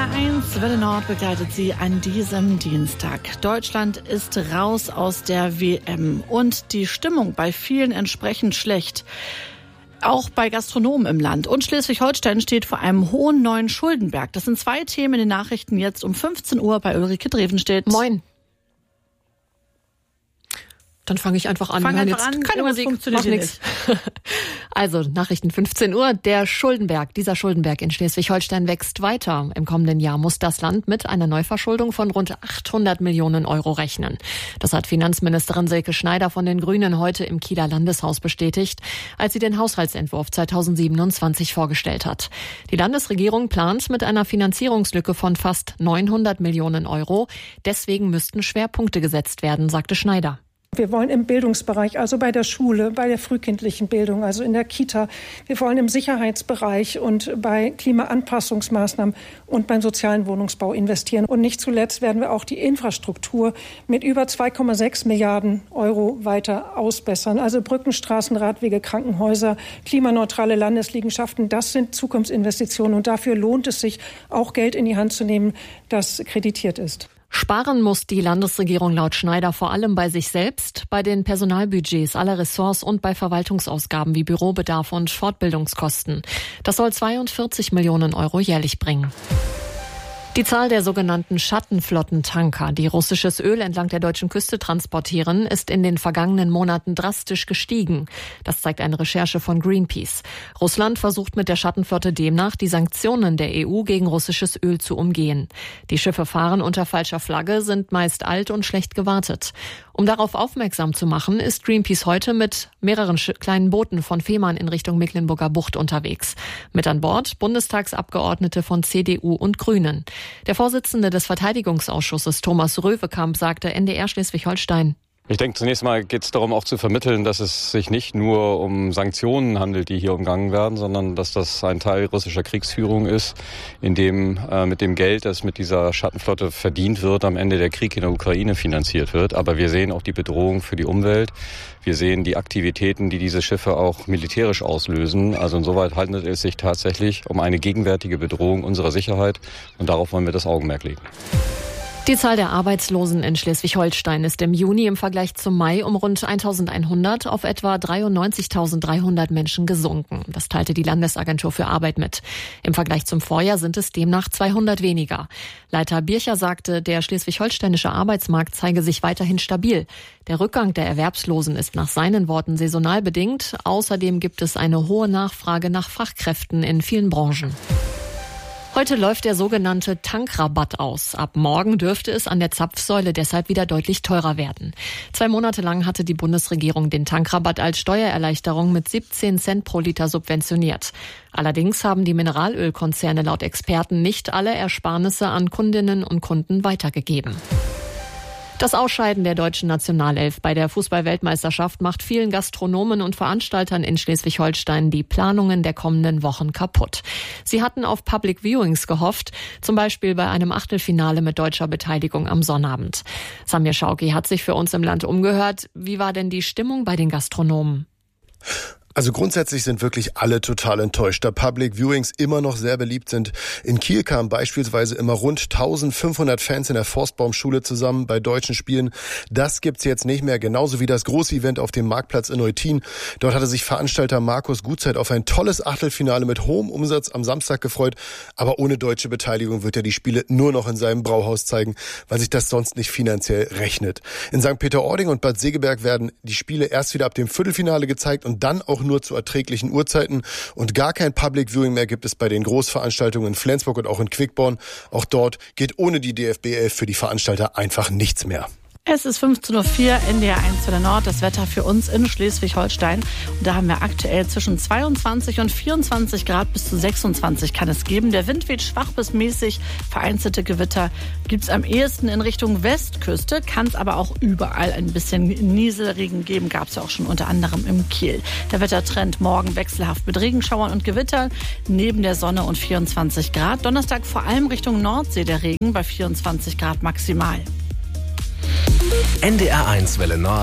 NDR1 Welle Nord begleitet Sie an diesem Dienstag. Deutschland ist raus aus der WM und die Stimmung bei vielen entsprechend schlecht. Auch bei Gastronomen im Land. Und Schleswig-Holstein steht vor einem hohen neuen Schuldenberg. Das sind zwei Themen in den Nachrichten jetzt um 15 Uhr bei Ulrike Drevenstedt. Moin. Dann fange ich einfach an. Keine Musik, funktioniert nichts. Also, Nachrichten 15 Uhr. Dieser Schuldenberg in Schleswig-Holstein wächst weiter. Im kommenden Jahr muss das Land mit einer Neuverschuldung von rund 800 Millionen Euro rechnen. Das hat Finanzministerin Silke Schneider von den Grünen heute im Kieler Landeshaus bestätigt, als sie den Haushaltsentwurf 2027 vorgestellt hat. Die Landesregierung plant mit einer Finanzierungslücke von fast 900 Millionen Euro. Deswegen müssten Schwerpunkte gesetzt werden, sagte Schneider. Wir wollen im Bildungsbereich, also bei der Schule, bei der frühkindlichen Bildung, also in der Kita. Wir wollen im Sicherheitsbereich und bei Klimaanpassungsmaßnahmen und beim sozialen Wohnungsbau investieren. Und nicht zuletzt werden wir auch die Infrastruktur mit über 2,6 Milliarden Euro weiter ausbessern. Also Brücken, Straßen, Radwege, Krankenhäuser, klimaneutrale Landesliegenschaften, das sind Zukunftsinvestitionen. Und dafür lohnt es sich, auch Geld in die Hand zu nehmen, das kreditiert ist. Sparen muss die Landesregierung laut Schneider vor allem bei sich selbst, bei den Personalbudgets aller Ressorts und bei Verwaltungsausgaben wie Bürobedarf und Fortbildungskosten. Das soll 42 Millionen Euro jährlich bringen. Die Zahl der sogenannten Schattenflottentanker, die russisches Öl entlang der deutschen Küste transportieren, ist in den vergangenen Monaten drastisch gestiegen. Das zeigt eine Recherche von Greenpeace. Russland versucht mit der Schattenflotte demnach, die Sanktionen der EU gegen russisches Öl zu umgehen. Die Schiffe fahren unter falscher Flagge, sind meist alt und schlecht gewartet. Um darauf aufmerksam zu machen, ist Greenpeace heute mit mehreren kleinen Booten von Fehmarn in Richtung Mecklenburger Bucht unterwegs. Mit an Bord Bundestagsabgeordnete von CDU und Grünen. Der Vorsitzende des Verteidigungsausschusses Thomas Röwekamp sagte NDR Schleswig-Holstein: Ich denke, zunächst mal geht es darum, auch zu vermitteln, dass es sich nicht nur um Sanktionen handelt, die hier umgangen werden, sondern dass das ein Teil russischer Kriegsführung ist, in dem mit dem Geld, das mit dieser Schattenflotte verdient wird, am Ende der Krieg in der Ukraine finanziert wird. Aber wir sehen auch die Bedrohung für die Umwelt. Wir sehen die Aktivitäten, die diese Schiffe auch militärisch auslösen. Also insoweit handelt es sich tatsächlich um eine gegenwärtige Bedrohung unserer Sicherheit. Und darauf wollen wir das Augenmerk legen. Die Zahl der Arbeitslosen in Schleswig-Holstein ist im Juni im Vergleich zum Mai um rund 1.100 auf etwa 93.300 Menschen gesunken. Das teilte die Landesagentur für Arbeit mit. Im Vergleich zum Vorjahr sind es demnach 200 weniger. Leiter Bircher sagte, der schleswig-holsteinische Arbeitsmarkt zeige sich weiterhin stabil. Der Rückgang der Erwerbslosen ist nach seinen Worten saisonal bedingt. Außerdem gibt es eine hohe Nachfrage nach Fachkräften in vielen Branchen. Heute läuft der sogenannte Tankrabatt aus. Ab morgen dürfte es an der Zapfsäule deshalb wieder deutlich teurer werden. 2 Monate lang hatte die Bundesregierung den Tankrabatt als Steuererleichterung mit 17 Cent pro Liter subventioniert. Allerdings haben die Mineralölkonzerne laut Experten nicht alle Ersparnisse an Kundinnen und Kunden weitergegeben. Das Ausscheiden der deutschen Nationalelf bei der Fußball-Weltmeisterschaft macht vielen Gastronomen und Veranstaltern in Schleswig-Holstein die Planungen der kommenden Wochen kaputt. Sie hatten auf Public Viewings gehofft, zum Beispiel bei einem Achtelfinale mit deutscher Beteiligung am Sonnabend. Samir Schauki hat sich für uns im Land umgehört. Wie war denn die Stimmung bei den Gastronomen? Also grundsätzlich sind wirklich alle total enttäuscht, da Public Viewings immer noch sehr beliebt sind. In Kiel kamen beispielsweise immer rund 1500 Fans in der Forstbaumschule zusammen bei deutschen Spielen. Das gibt's jetzt nicht mehr, genauso wie das große Event auf dem Marktplatz in Eutin. Dort hatte sich Veranstalter Markus Gutzeit auf ein tolles Achtelfinale mit hohem Umsatz am Samstag gefreut. Aber ohne deutsche Beteiligung wird er die Spiele nur noch in seinem Brauhaus zeigen, weil sich das sonst nicht finanziell rechnet. In St. Peter-Ording und Bad Segeberg werden die Spiele erst wieder ab dem Viertelfinale gezeigt und dann auch nur zu erträglichen Uhrzeiten, und gar kein Public Viewing mehr gibt es bei den Großveranstaltungen in Flensburg und auch in Quickborn. Auch dort geht ohne die DFB 11 für die Veranstalter einfach nichts mehr. Es ist 15.04 Uhr, NDR1 Welle Nord, das Wetter für uns in Schleswig-Holstein. Und da haben wir aktuell zwischen 22 und 24 Grad bis zu 26 kann es geben. Der Wind weht schwach bis mäßig, vereinzelte Gewitter gibt es am ehesten in Richtung Westküste, kann es aber auch überall ein bisschen Nieselregen geben, gab es ja auch schon unter anderem im Kiel. Der Wettertrend morgen wechselhaft mit Regenschauern und Gewittern, neben der Sonne und 24 Grad. Donnerstag vor allem Richtung Nordsee der Regen bei 24 Grad maximal. NDR1 Welle Nord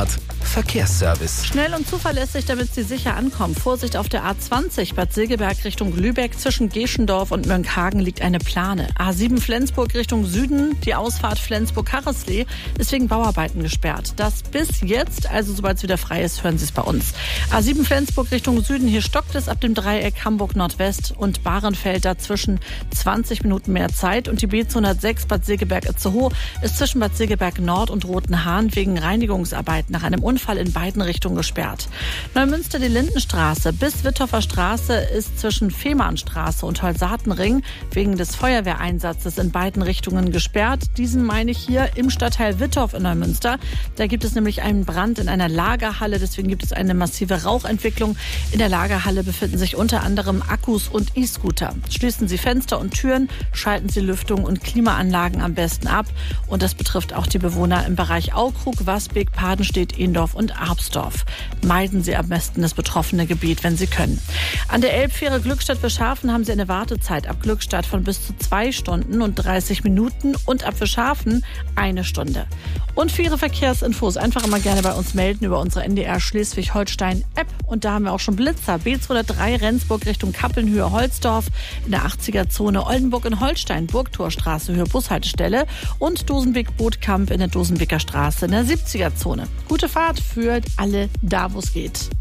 Verkehrsservice. Schnell und zuverlässig, damit Sie sicher ankommen. Vorsicht auf der A20 Bad Segeberg Richtung Lübeck. Zwischen Geschendorf und Mönckehagen liegt eine Plane. A7 Flensburg Richtung Süden. Die Ausfahrt Flensburg-Harreslee ist wegen Bauarbeiten gesperrt. Das bis jetzt, also sobald es wieder frei ist, hören Sie es bei uns. A7 Flensburg Richtung Süden. Hier stockt es ab dem Dreieck Hamburg Nordwest und Bahrenfeld dazwischen 20 Minuten mehr Zeit. Und die B206 Bad Segeberg-Itzehoe ist zwischen Bad Segeberg Nord und Rotenhahn wegen Reinigungsarbeiten nach einem Unfall in beiden Richtungen gesperrt. Neumünster die Lindenstraße bis Witthoffer Straße ist zwischen Fehmarnstraße und Holsatenring wegen des Feuerwehreinsatzes in beiden Richtungen gesperrt. Diesen meine ich hier im Stadtteil Withoff in Neumünster. Da gibt es nämlich einen Brand in einer Lagerhalle, deswegen gibt es eine massive Rauchentwicklung. In der Lagerhalle befinden sich unter anderem Akkus und E-Scooter. Schließen Sie Fenster und Türen, schalten Sie Lüftung und Klimaanlagen am besten ab. Und das betrifft auch die Bewohner im Bereich Aukrug, Wasbeek, Padenstedt, Ehndorf und Arpsdorf. Meiden Sie am besten das betroffene Gebiet, wenn Sie können. An der Elbfähre Glückstadt-Wischhafen haben Sie eine Wartezeit ab Glückstadt von bis zu 2 Stunden und 30 Minuten und ab Wischhafen 1 Stunde. Und für Ihre Verkehrsinfos einfach immer gerne bei uns melden über unsere NDR Schleswig-Holstein-App. Und da haben wir auch schon Blitzer. B203 Rendsburg Richtung Kappeln, Höhe Holzdorf. In der 80er-Zone Oldenburg in Holstein, Burgtorstraße, Höhe Bushaltestelle. Und Dosenweg-Bootkamp in der Dosenweger Straße in der 70er-Zone. Gute Fahrt für alle da, wo es geht.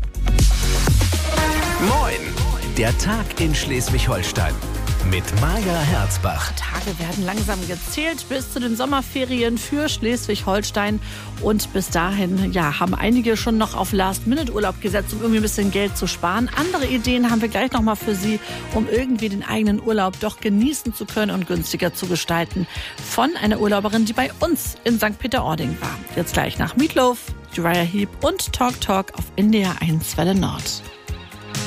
Moin! Der Tag in Schleswig-Holstein. Mit Maja Herzbach. Tage werden langsam gezählt bis zu den Sommerferien für Schleswig-Holstein. Und bis dahin haben einige schon noch auf Last-Minute-Urlaub gesetzt, um irgendwie ein bisschen Geld zu sparen. Andere Ideen haben wir gleich nochmal für Sie, um irgendwie den eigenen Urlaub doch genießen zu können und günstiger zu gestalten. Von einer Urlauberin, die bei uns in St. Peter-Ording war. Jetzt gleich nach Meatloaf, Uriah Heep und Talk Talk auf NDR 1 Welle Nord.